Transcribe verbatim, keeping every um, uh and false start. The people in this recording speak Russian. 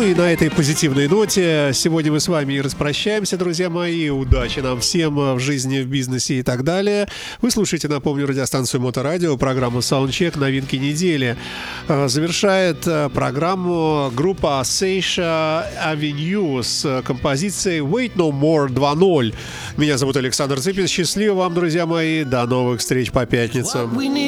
и на этой позитивной ноте сегодня мы с вами и распрощаемся, друзья мои. Удачи нам всем в жизни, в бизнесе и так далее. Вы слушаете, напомню, радиостанцию Моторадио, программу Soundcheck, новинки недели. Завершает программу группа Seisha Avenue с композицией Wait No More два ноль. Меня зовут Александр Цыпин. Счастливо вам, друзья мои. До новых встреч по пятницам.